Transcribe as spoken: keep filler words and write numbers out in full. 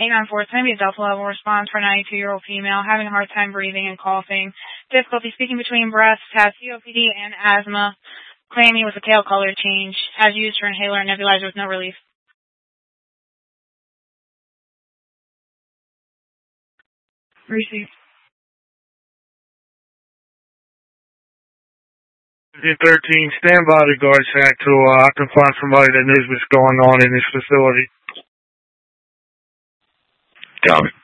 eight nine four, it's going to be a Delta level response for a ninety-two-year-old female having a hard time breathing and coughing, difficulty speaking between breaths, has C O P D and asthma, claiming with a tail color change, has used her inhaler and nebulizer with no relief. Received. thirteen, stand by the guard shack till uh, I can find somebody that knows what's going on in this facility. Copy.